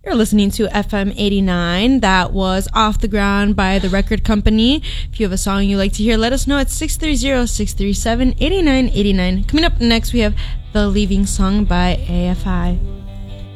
You're listening to FM 89. That was Off the Ground by The Record Company. If you have a song you'd like to hear, let us know at 630-637-8989. Coming up next, we have The Leaving Song by AFI.